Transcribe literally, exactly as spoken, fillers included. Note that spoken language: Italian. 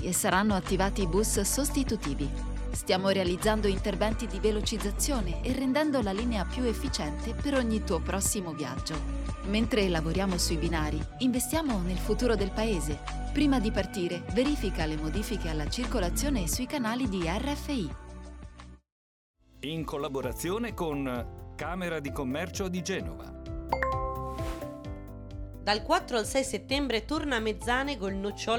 e saranno attivati bus sostitutivi. Stiamo realizzando interventi di velocizzazione e rendendo la linea più efficiente per ogni tuo prossimo viaggio. Mentre lavoriamo sui binari, investiamo nel futuro del paese. Prima di partire, verifica le modifiche alla circolazione sui canali di R F I. In collaborazione con Camera di Commercio di Genova. Dal quattro al sei settembre torna a Mezzane col Nocciola